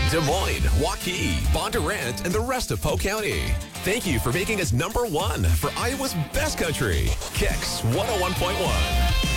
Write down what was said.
Des Moines, Waukee, Bondurant, and the rest of Polk County. Thank you for making us #1 for Iowa's best country. Kicks 101.1.